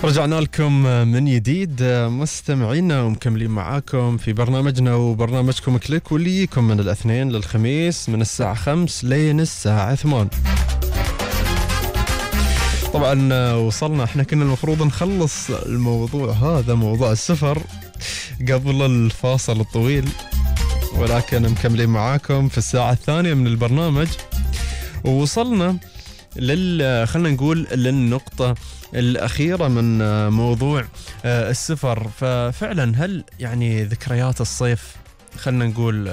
رجعنا لكم من جديد مستمعينا ومكملين معاكم في برنامجنا وبرنامجكم كليك، واللي يجيكم من الاثنين للخميس من الساعة 5 لين الساعة 8. طبعا وصلنا، احنا كنا المفروض نخلص الموضوع هذا، موضوع السفر، قبل الفاصل الطويل، ولكن مكملين معاكم في الساعة الثانية من البرنامج. ووصلنا خلنا نقول للنقطة الأخيرة من موضوع السفر. ففعلا هل يعني ذكريات الصيف، خلنا نقول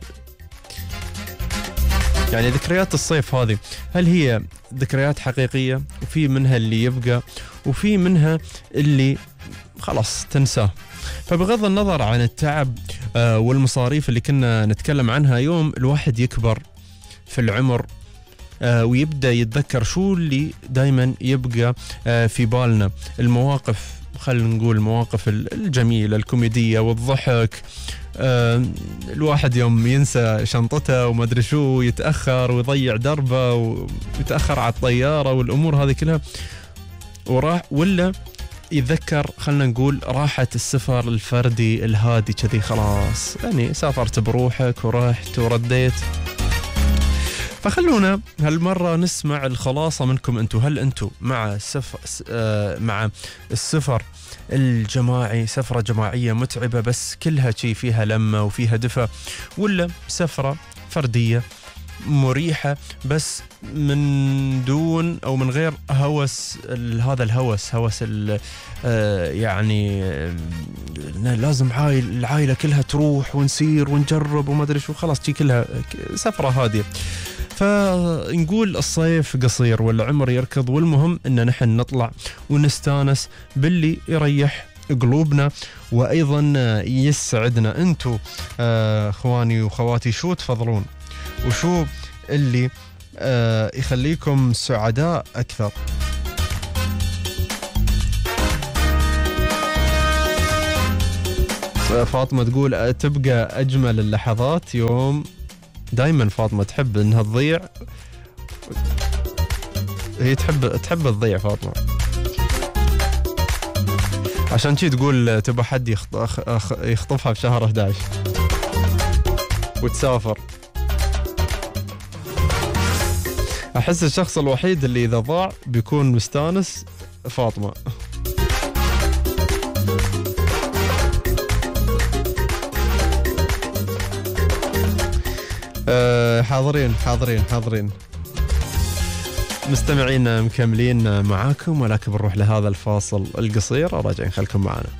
يعني ذكريات الصيف هذه، هل هي ذكريات حقيقية؟ وفي منها اللي يبقى، وفي منها اللي خلاص تنساه. فبغض النظر عن التعب والمصاريف اللي كنا نتكلم عنها، يوم الواحد يكبر في العمر ويبدأ يتذكر شو اللي دايما يبقى في بالنا، المواقف، خلينا نقول المواقف الجميلة الكوميدية والضحك. الواحد يوم ينسى شنطته وما أدري شو، يتأخر ويضيع دربه ويتأخر على الطيارة والأمور هذه كلها، ولا يتذكر خلنا نقول راحة السفر الفردي الهادي كذي، خلاص يعني سافرت بروحك ورحت ورديت. فخلونا هالمرة نسمع الخلاصة منكم انتم. هل انتم مع السفر الجماعي، سفرة جماعية متعبة بس كلها شيء فيها لمة وفيها دفء، ولا سفرة فردية مريحة بس من دون أو من غير هوس، هذا الهوس، هوس يعني لازم العائلة كلها تروح ونسير ونجرب وما أدري شو، خلاص شي كلها سفرة هادية. فنقول الصيف قصير والعمر يركض، والمهم إن نحن نطلع ونستانس باللي يريح قلوبنا وأيضا يسعدنا. أنتوا أخواني وخواتي شو تفضلون؟ وشو اللي يخليكم سعداء أكثر؟ فاطمة تقول تبقى أجمل اللحظات يوم، دايما فاطمة تحب إنها تضيع، هي تحب تضيع فاطمة، عشان شي تقول تبى حد يخطفها في شهر 11 وتسافر. أحس الشخص الوحيد اللي إذا ضاع بيكون مستانس فاطمة. حاضرين مستمعين مكملين معاكم، ولكن بنروح لهذا الفاصل القصير، راجعين خلكم معنا.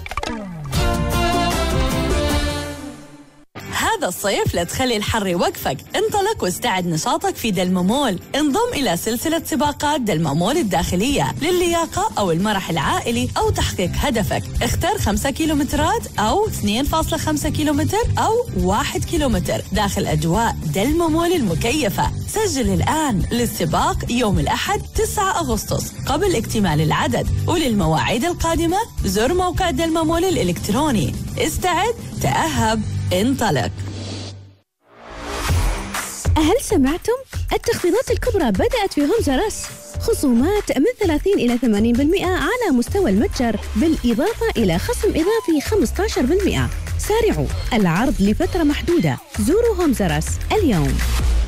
هذا الصيف لا تخلي الحر يوقفك، انطلق واستعد نشاطك في دلمامول. انضم إلى سلسلة سباقات دلمامول الداخلية للياقة أو المرح العائلي أو تحقيق هدفك. اختر 5 كيلومترات أو 2.5 كيلومتر أو 1 كيلومتر داخل أجواء دلمامول المكيفة. سجل الآن للسباق يوم الأحد 9 أغسطس قبل اكتمال العدد، وللمواعيد القادمة زر موقع دلمامول الإلكتروني. استعد، تأهب، انطلق. هل سمعتم؟ التخفيضات الكبرى بدأت في هومز رس، خصومات من 30 إلى 80% على مستوى المتجر، بالإضافة إلى خصم إضافي 15%. سارعوا، العرض لفترة محدودة. زوروا هومز رس اليوم.